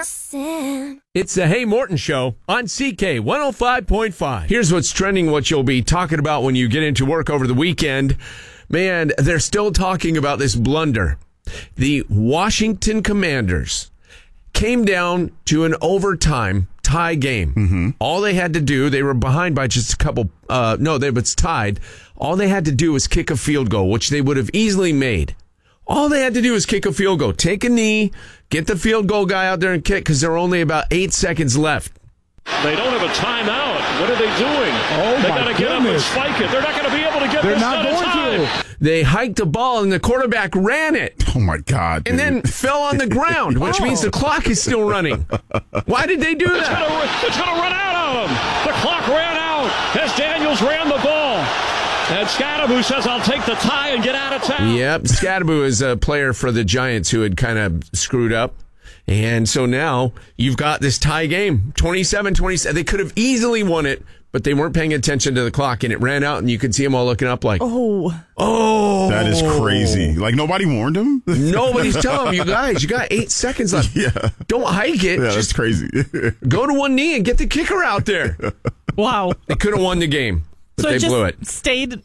Listen. It's the Hey Morton Show on CK 105.5. Here's what's trending, what you'll be talking about when you get into work over the weekend. Man, they're still talking about this blunder. The Washington Commanders came down to an overtime tie game. Mm-hmm. All they had to do, they were behind by just a couple, they was tied. All they had to do was kick a field goal, which they would have easily made. All they had to do was kick a field goal, take a knee, get the field goal guy out there and kick, because there are only about 8 seconds left. They don't have a timeout. What are they doing? They got to get up and spike it. They're not going to be able to get this done in time. They hiked the ball, and the quarterback ran it. Oh, my God. And then fell on the ground, which means the clock is still running. Why did they do that? It's going to run out on them. The clock ran out as Daniels ran the ball. And Scadaboo says, I'll take the tie and get out of town. Yep, Scadaboo is a player for the Giants who had kind of screwed up. And so now you've got this tie game, 27-27. They could have easily won it, but they weren't paying attention to the clock, and it ran out, and you could see them all looking up like, oh. That is crazy. Like, nobody warned them? Nobody's telling them, you guys, you got 8 seconds left. Yeah. Don't hike it. Yeah, just that's crazy. go to one knee and get the kicker out there. Wow. They could have won the game, but they blew it. Stayed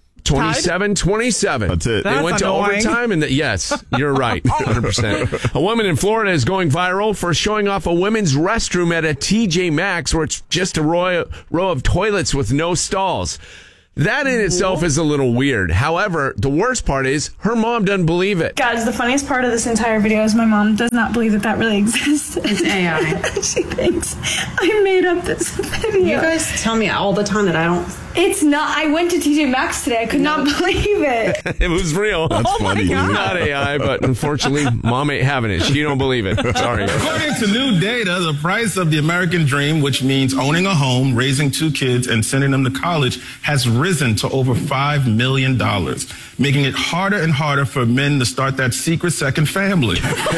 27-27. That's it. They went to overtime, and yes, you're right, 100%. A woman in Florida is going viral for showing off a women's restroom at a TJ Maxx, where it's just a row of toilets with no stalls. That in itself is a little weird. However, the worst part is her mom doesn't believe it. Guys, the funniest part of this entire video is my mom does not believe that really exists. It's AI. She thinks I made up this video. You guys tell me all the time that I don't. It's not. I went to TJ Maxx today. I could not believe it. It was real. That's funny. It's not AI, but unfortunately, mom ain't having it. She don't believe it. Sorry. According to new data, the price of the American dream, which means owning a home, raising 2 kids, and sending them to college, has risen to over $5 million, making it harder and harder for men to start that secret second family.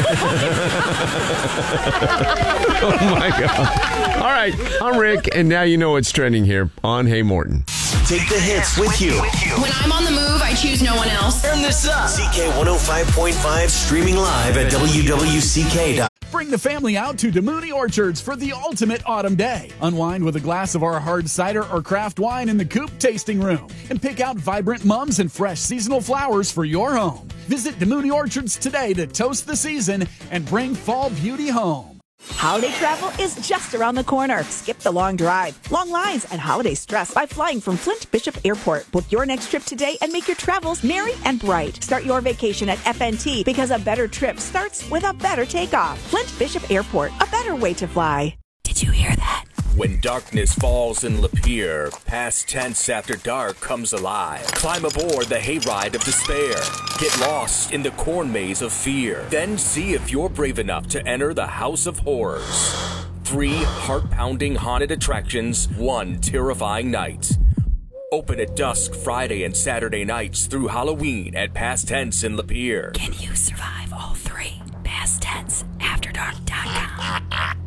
Oh, my God. All right, I'm Rick, and now you know what's trending here on Hey Morton. Take the hits with you. When I'm on the move, I choose no one else. Turn this up. CK 105.5, streaming live at WWCK. Bring the family out to DeMooney Orchards for the ultimate autumn day. Unwind with a glass of our hard cider or craft wine in the Coop tasting room. And pick out vibrant mums and fresh seasonal flowers for your home. Visit DeMooney Orchards today to toast the season and bring fall beauty home. Holiday travel is just around the corner. Skip the long drive, long lines, and holiday stress by flying from Flint Bishop Airport. Book your next trip today and make your travels merry and bright. Start your vacation at FNT, because a better trip starts with a better takeoff. Flint Bishop Airport, a better way to fly. Did you hear that? When darkness falls in Lapeer, past tense after dark comes alive. Climb aboard the hayride of despair. Get lost in the corn maze of fear. Then see if you're brave enough to enter the House of Horrors. 3 heart-pounding haunted attractions, 1 terrifying night. Open at dusk Friday and Saturday nights through Halloween at Past Tense in Lapeer. Can you survive all 3? Past Tense Afterdark.com.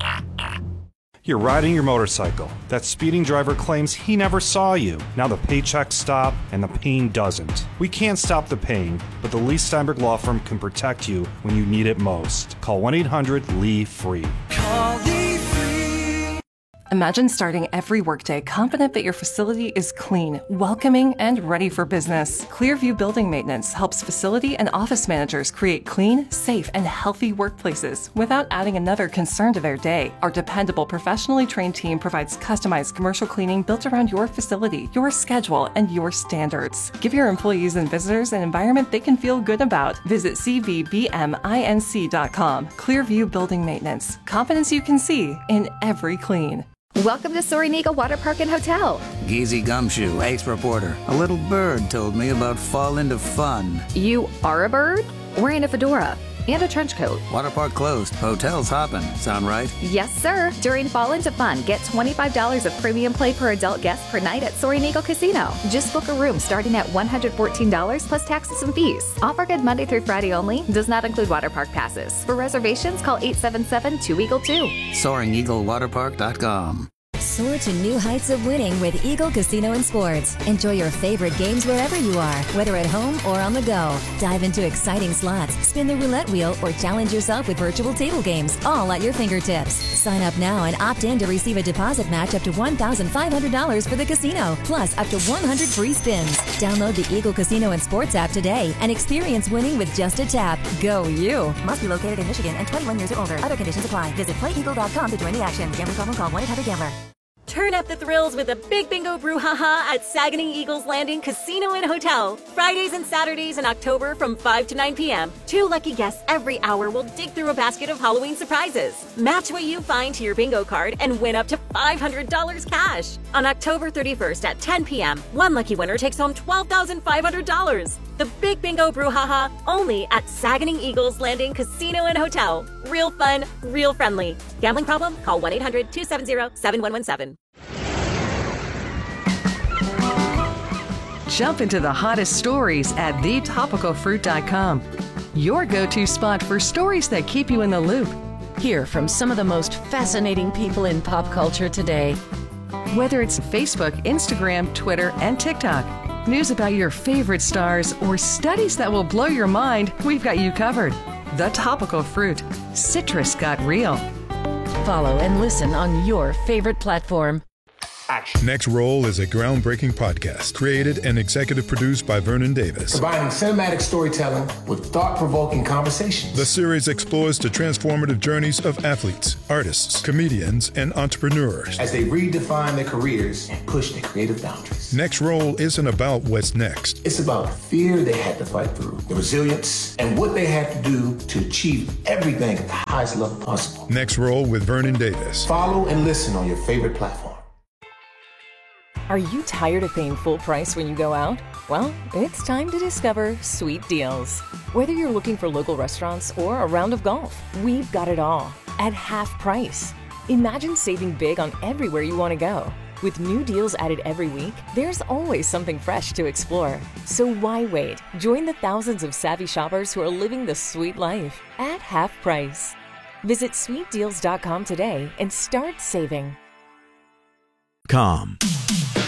You're riding your motorcycle. That speeding driver claims he never saw you. Now the paychecks stop and the pain doesn't. We can't stop the pain, but the Lee Steinberg Law Firm can protect you when you need it most. Call 1-800-LEE-FREE. Call Lee Free. Imagine starting every workday confident that your facility is clean, welcoming, and ready for business. Clearview Building Maintenance helps facility and office managers create clean, safe, and healthy workplaces without adding another concern to their day. Our dependable, professionally trained team provides customized commercial cleaning built around your facility, your schedule, and your standards. Give your employees and visitors an environment they can feel good about. Visit cvbminc.com. Clearview Building Maintenance. Confidence you can see in every clean. Welcome to Soaring Eagle Water Park and Hotel. Geezy Gumshoe, ace reporter. A little bird told me about Fall Into Fun. You are a bird? Wearing a fedora and a trench coat. Water park closed. Hotel's hopping. Sound right? Yes, sir. During Fall Into Fun, get $25 of premium play per adult guest per night at Soaring Eagle Casino. Just book a room starting at $114 plus taxes and fees. Offer good Monday through Friday only. Does not include water park passes. For reservations, call 877-2EAGLE-2. SoaringEagleWaterpark.com. Soar to new heights of winning with Eagle Casino and Sports. Enjoy your favorite games wherever you are, whether at home or on the go. Dive into exciting slots, spin the roulette wheel, or challenge yourself with virtual table games, all at your fingertips. Sign up now and opt in to receive a deposit match up to $1,500 for the casino, plus up to 100 free spins. Download the Eagle Casino and Sports app today and experience winning with just a tap. Go you! Must be located in Michigan and 21 years or older. Other conditions apply. Visit playeagle.com to join the action. Gambling problem? Call 1-800-GAMBLER. Turn up the thrills with a Big Bingo Brouhaha at Saganing Eagles Landing Casino and Hotel. Fridays and Saturdays in October from 5 to 9 p.m. 2 lucky guests every hour will dig through a basket of Halloween surprises. Match what you find to your bingo card and win up to $500 cash. On October 31st at 10 p.m., one lucky winner takes home $12,500. The Big Bingo Brouhaha, only at Saganing Eagles Landing Casino and Hotel. Real fun, real friendly. Gambling problem? Call 1-800-270-7117. Jump into the hottest stories at thetopicalfruit.com. Your go-to spot for stories that keep you in the loop. Hear from some of the most fascinating people in pop culture today. Whether it's Facebook, Instagram, Twitter, and TikTok, news about your favorite stars, or studies that will blow your mind, we've got you covered. The Topical Fruit. Citrus got real. Follow and listen on your favorite platform. Next Roll is a groundbreaking podcast created and executive produced by Vernon Davis. Combining cinematic storytelling with thought-provoking conversations. The series explores the transformative journeys of athletes, artists, comedians, and entrepreneurs as they redefine their careers and push their creative boundaries. Next Roll isn't about what's next. It's about the fear they had to fight through, the resilience, and what they had to do to achieve everything at the highest level possible. Next Roll with Vernon Davis. Follow and listen on your favorite platform. Are you tired of paying full price when you go out? Well, it's time to discover Sweet Deals. Whether you're looking for local restaurants or a round of golf, we've got it all at half price. Imagine saving big on everywhere you want to go. With new deals added every week, there's always something fresh to explore. So why wait? Join the thousands of savvy shoppers who are living the sweet life at half price. Visit sweetdeals.com today and start saving. Com.